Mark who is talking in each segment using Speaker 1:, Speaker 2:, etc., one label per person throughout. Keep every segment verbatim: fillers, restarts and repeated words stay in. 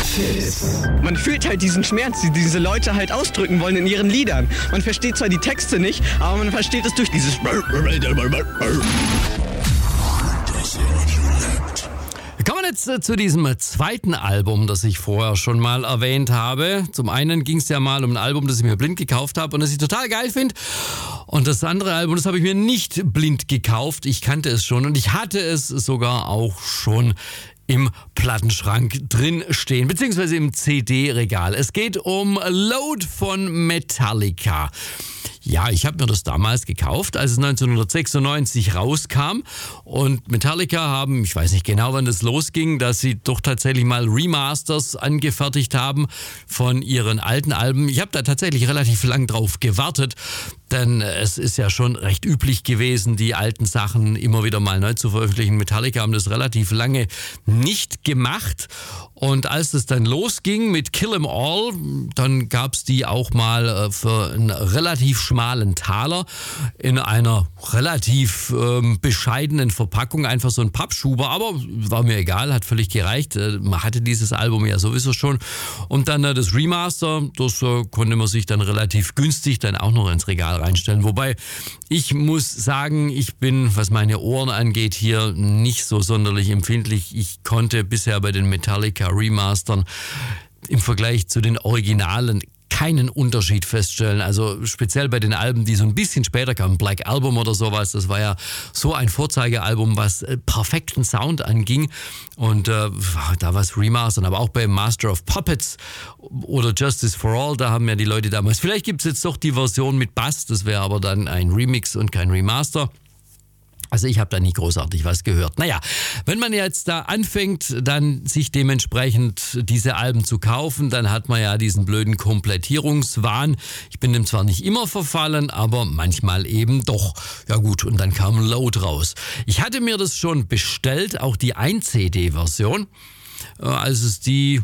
Speaker 1: Firstens.
Speaker 2: Man fühlt halt diesen Schmerz, die diese Leute halt ausdrücken wollen in ihren Liedern. Man versteht zwar die Texte nicht, aber man versteht es durch dieses...
Speaker 3: Wir kommen jetzt äh, zu diesem zweiten Album, das ich vorher schon mal erwähnt habe. Zum einen ging es ja mal um ein Album, das ich mir blind gekauft habe und das ich total geil finde. Und das andere Album, das habe ich mir nicht blind gekauft. Ich kannte es schon und ich hatte es sogar auch schon im Plattenschrank drin stehen, beziehungsweise im C D-Regal. Es geht um Load von Metallica. Ja, ich habe mir das damals gekauft, als es neunzehnhundertsechsundneunzig rauskam. Und Metallica haben, ich weiß nicht genau, wann das losging, dass sie doch tatsächlich mal Remasters angefertigt haben von ihren alten Alben. Ich habe da tatsächlich relativ lang drauf gewartet, denn es ist ja schon recht üblich gewesen, die alten Sachen immer wieder mal neu zu veröffentlichen. Metallica haben das relativ lange nicht gemacht. Und als es dann losging mit Kill 'Em All, dann gab es die auch mal für einen relativ schmalen Taler in einer relativ ähm, bescheidenen Verpackung, einfach so ein Pappschuber, aber war mir egal, hat völlig gereicht. Man hatte dieses Album ja sowieso schon. Und dann äh, das Remaster, das äh, konnte man sich dann relativ günstig dann auch noch ins Regal reinstellen. Wobei ich muss sagen, ich bin, was meine Ohren angeht, hier nicht so sonderlich empfindlich. Ich konnte bisher bei den Metallica Remastern im Vergleich zu den Originalen keinen Unterschied feststellen. Also speziell bei den Alben, die so ein bisschen später kamen, Black Album oder sowas, das war ja so ein Vorzeigealbum, was äh, perfekten Sound anging. Und äh, da war es Remastern, aber auch bei Master of Puppets oder Justice for All, da haben ja die Leute damals, vielleicht gibt es jetzt doch die Version mit Bass, das wäre aber dann ein Remix und kein Remaster. Also ich habe da nie großartig was gehört. Naja, wenn man jetzt da anfängt, dann sich dementsprechend diese Alben zu kaufen, dann hat man ja diesen blöden Komplettierungswahn. Ich bin dem zwar nicht immer verfallen, aber manchmal eben doch. Ja gut, und dann kam Load raus. Ich hatte mir das schon bestellt, auch die ein C D-Version, als es die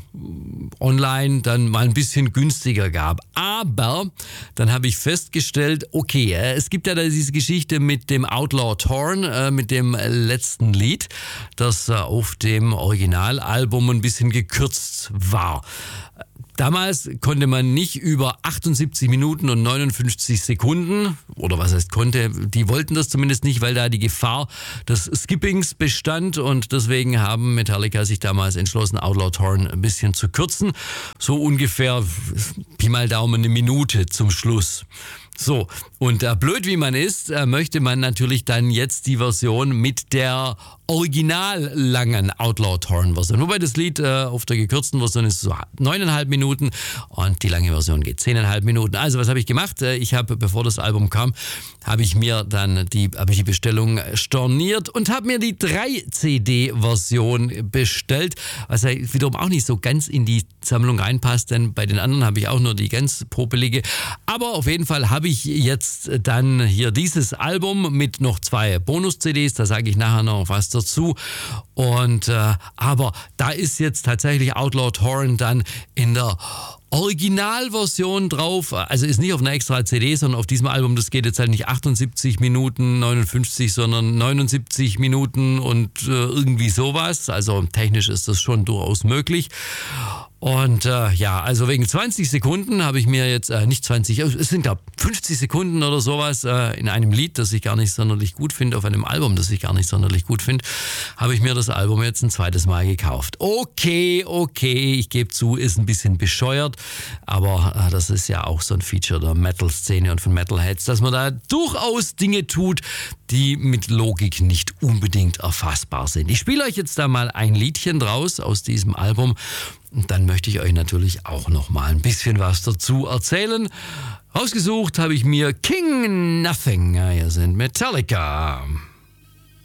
Speaker 3: online dann mal ein bisschen günstiger gab. Aber dann habe ich festgestellt, okay, es gibt ja da diese Geschichte mit dem Outlaw Torn, äh, mit dem letzten Lied, das äh, auf dem Originalalbum ein bisschen gekürzt war. Damals konnte man nicht über achtundsiebzig Minuten und neunundfünfzig Sekunden, oder was heißt konnte, die wollten das zumindest nicht, weil da die Gefahr des Skippings bestand und deswegen haben Metallica sich damals entschlossen, Outlaw Torn ein bisschen zu kürzen. So ungefähr, Pi mal Daumen, eine Minute zum Schluss. So, und äh, blöd wie man ist, äh, möchte man natürlich dann jetzt die Version mit der original langen Outlaw Torn Version. Wobei das Lied äh, auf der gekürzten Version ist so neuneinhalb Minuten und die lange Version geht zehneinhalb Minuten. Also was habe ich gemacht? Äh, ich habe, bevor das Album kam, habe ich mir dann die, habe ich die Bestellung storniert und habe mir die drei C D Version bestellt, was ja wiederum auch nicht so ganz in die Sammlung reinpasst, denn bei den anderen habe ich auch nur die ganz popelige. Aber auf jeden Fall habe ich jetzt dann hier dieses Album mit noch zwei Bonus-C Ds, da sage ich nachher noch was dazu. Und äh, aber da ist jetzt tatsächlich Outlaw Torn dann in der Originalversion drauf, also ist nicht auf einer extra C D, sondern auf diesem Album, das geht jetzt halt nicht achtundsiebzig Minuten neunundfünfzig, sondern neunundsiebzig Minuten und äh, irgendwie sowas. Also technisch ist das schon durchaus möglich. Und äh, ja, also wegen zwanzig Sekunden habe ich mir jetzt, äh, nicht zwanzig, es sind glaube fünfzig Sekunden oder sowas äh, in einem Lied, das ich gar nicht sonderlich gut finde, auf einem Album, das ich gar nicht sonderlich gut finde, habe ich mir das Album jetzt ein zweites Mal gekauft. Okay, okay, ich gebe zu, ist ein bisschen bescheuert, aber äh, das ist ja auch so ein Feature der Metal-Szene und von Metalheads, dass man da durchaus Dinge tut, die mit Logik nicht unbedingt erfassbar sind. Ich spiele euch jetzt da mal ein Liedchen draus aus diesem Album. Und dann möchte ich euch natürlich auch noch mal ein bisschen was dazu erzählen. Ausgesucht habe ich mir King Nothing. Ja, hier sind Metallica.